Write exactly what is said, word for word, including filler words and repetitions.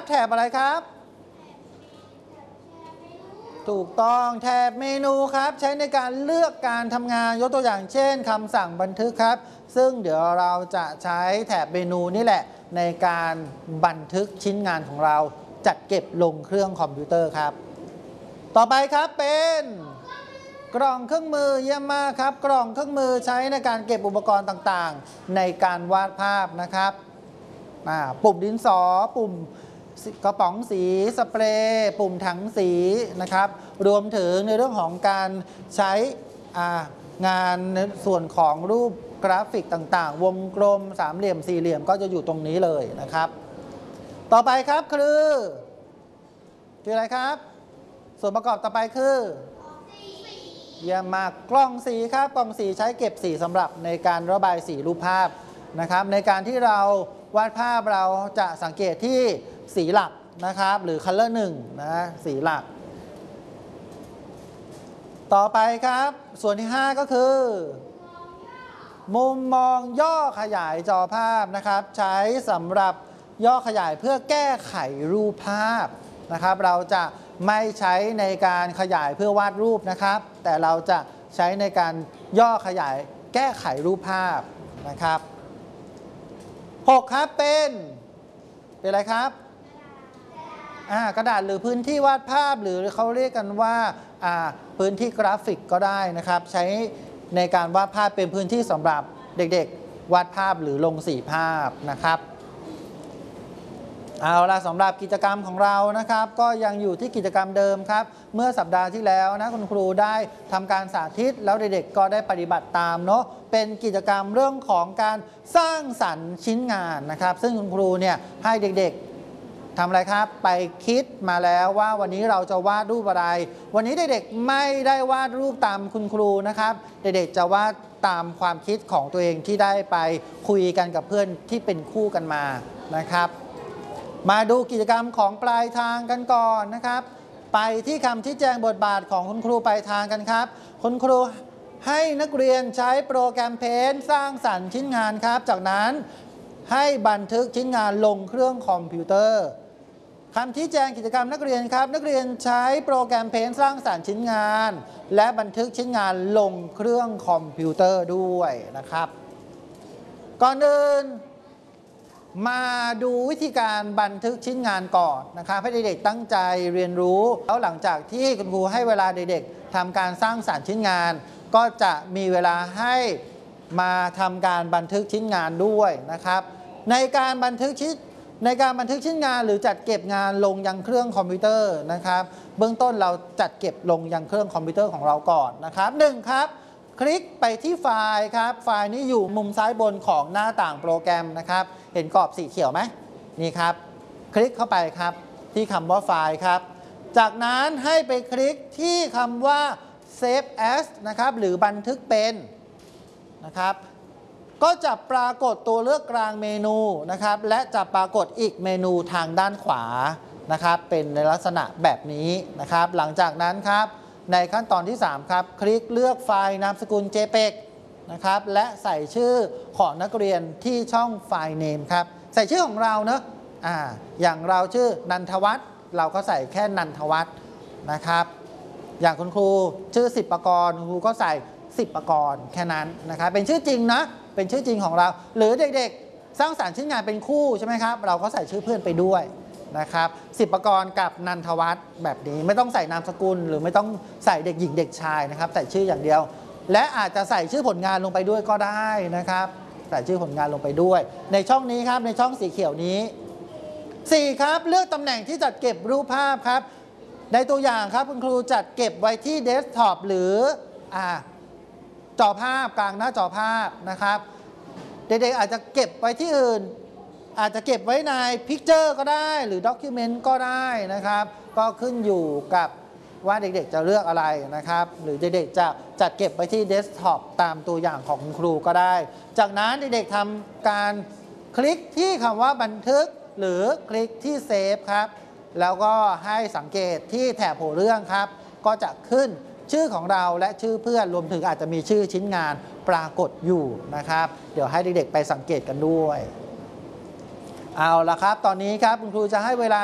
แถบอะไรครับถูกต้องแถบเมนูครับใช้ในการเลือกการทำงานยกตัวอย่างเช่นคำสั่งบันทึกครับซึ่งเดี๋ยวเราจะใช้แถบเมนูนี่แหละในการบันทึกชิ้นงานของเราจัดเก็บลงเครื่องคอมพิวเตอร์ครับต่อไปครับเป็นกล่องเครื่องมือเยี่ยมมากครับกล่องเครื่องมือใช้ในการเก็บอุปกรณ์ต่างๆในการวาดภาพนะครับปุ่มดินสอปุ่มกระป๋องสีสเปรย์ปุ่มถังสีนะครับรวมถึงในเรื่องของการใช้งานในส่วนของรูปกราฟิกต่างๆวงกลมสามเหลี่ยมสี่เหลี่ยมก็จะอยู่ตรงนี้เลยนะครับต่อไปครับคือคืออะไรครับส่วนประกอบต่อไปคือเยี่ยมมากกล้องสีครับกล้องสีใช้เก็บสีสำหรับในการระบายสีรูปภาพนะครับในการที่เราวาดภาพเราจะสังเกตที่สีหลักนะครับหรือ color หนึ่งนะสีหลักต่อไปครับส่วนที่ห้าก็คือมุมมองย่อขยายจอภาพนะครับใช้สำหรับย่อขยายเพื่อแก้ไขรูปภาพนะครับเราจะไม่ใช้ในการขยายเพื่อวาดรูปนะครับแต่เราจะใช้ในการย่อขยายแก้ไขรูปภาพนะครับหกครับเป็นเป็นอะไรครับกระดาษหรือพื้นที่วาดภาพหรือเขาเรียกกันว่าพื้นที่กราฟิกก็ได้นะครับใช้ในการวาดภาพเป็นพื้นที่สำหรับเด็กๆวาดภาพหรือลงสีภาพนะครับเอาละสำหรับกิจกรรมของเรานะครับก็ยังอยู่ที่กิจกรรมเดิมครับเมื่อสัปดาห์ที่แล้วนะคุณครูได้ทำการสาธิตแล้วเด็กๆก็ได้ปฏิบัติตามเนาะเป็นกิจกรรมเรื่องของการสร้างสรรค์ชิ้นงานนะครับซึ่งคุณครูเนี่ยให้เด็กๆทำอะไรครับไปคิดมาแล้วว่าวันนี้เราจะวาดรูปอะไรวันนี้เด็กๆไม่ได้วาดรูปตามคุณครูนะครับเด็กๆจะวาดตามความคิดของตัวเองที่ได้ไปคุยกันกับเพื่อนที่เป็นคู่กันมานะครับมาดูกิจกรรมของปลายทางกันก่อนนะครับไปที่คำชี้แจงบทบาทของคุณครูปลายทางกันครับคุณครูให้นักเรียนใช้โปรแกรมเพนท์สร้างสรรค์ชิ้นงานครับจากนั้นให้บันทึกชิ้นงานลงเครื่องคอมพิวเตอร์คำชี้แจงกิจกรรมนักเรียนครับนักเรียนใช้โปรแกรมเพนท์สร้างสรรค์ชิ้นงานและบันทึกชิ้นงานลงเครื่องคอมพิวเตอร์ด้วยนะครับก่อนอื่นมาดูวิธีการบันทึกชิ้นงานก่อนนะครับให้เด็กๆตั้งใจเรียนรู้แล้วหลังจากที่คุณครูให้เวลาเด็กๆทำการสร้างสรรค์ชิ้นงานก็จะมีเวลาให้มาทำการบันทึกชิ้นงานด้วยนะครับในการบันทึกชิ้นในการบันทึกชิ้นงานหรือจัดเก็บงานลงยังเครื่องคอมพิวเตอร์นะครับเบื้องต้นเราจัดเก็บลงยังเครื่องคอมพิวเตอร์ของเราก่อนนะครับหนึ่งครับคลิกไปที่ไฟล์ครับไฟล์นี้อยู่มุมซ้ายบนของหน้าต่างโปรแกรมนะครับเห็นกรอบสีเขียวไหมนี่ครับคลิกเข้าไปครับที่คำว่าไฟล์ครับจากนั้นให้ไปคลิกที่คำว่า save as นะครับหรือบันทึกเป็นนะครับก็จะปรากฏตัวเลือกกลางเมนูนะครับและจะปรากฏอีกเมนูทางด้านขวานะครับเป็นในลักษณะแบบนี้นะครับหลังจากนั้นครับในขั้นตอนที่สามครับคลิกเลือกไฟล์นามสกุล เจเพก นะครับและใส่ชื่อของนักเรียนที่ช่องไฟล์ name ครับใส่ชื่อของเราเนอะอ่าอย่างเราชื่อนันทวัฒน์เราก็ใส่แค่นันทวัฒน์นะครับอย่างคุณครูชื่อสิบประกรณ์คุณครูก็ใส่สิบประกรณ์แค่นั้นนะครับเป็นชื่อจริงนะเป็นชื่อจริงของเราหรือเด็กๆสร้างสรรค์ชิ้นงานเป็นคู่ใช่ไหมครับเราก็ใส่ชื่อเพื่อนไปด้วยนะครับสิบประกรณ์กับนันทวัฒน์แบบนี้ไม่ต้องใส่นามสกุลหรือไม่ต้องใส่เด็กหญิงเด็กชายนะครับใส่ชื่ออย่างเดียวและอาจจะใส่ชื่อผลงานลงไปด้วยก็ได้นะครับใส่ชื่อผลงานลงไปด้วยในช่องนี้ครับในช่องสีเขียวนี้สี่ครับเลือกตำแหน่งที่จัดเก็บรูปภาพครับในตัวอย่างครับคุณครูจัดเก็บไว้ที่เดสก์ท็อปหรืออ่าจอภาพกลางหน้าจอภาพนะครับเด็กๆอาจจะเก็บไว้ที่อื่นอาจจะเก็บไว้ใน Picture ก็ได้หรือ Document ก็ได้นะครับก็ขึ้นอยู่กับว่าเด็กๆจะเลือกอะไรนะครับหรือเด็กๆจะจัดเก็บไว้ที่เดสก์ท็อปตามตัวอย่างของคุณครูก็ได้จากนั้นเด็กๆทำการคลิกที่คำว่าบันทึกหรือคลิกที่เซฟครับแล้วก็ให้สังเกตที่แถบหัวเรื่องครับก็จะขึ้นชื่อของเราและชื่อเพื่อนรวมถึงอาจจะมีชื่อชิ้นงานปรากฏอยู่นะครับเดี๋ยวให้เด็กๆไปสังเกตกันด้วยเอาละครับตอนนี้ครับคุณครูจะให้เวลา